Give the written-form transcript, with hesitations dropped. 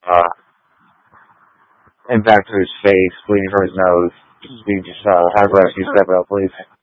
uh, impact to his face, bleeding from his nose. He just have rescue step out, please.